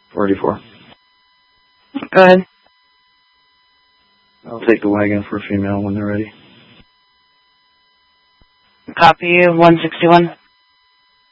484. Go ahead. I'll take the wagon for female when they're ready. Copy 161.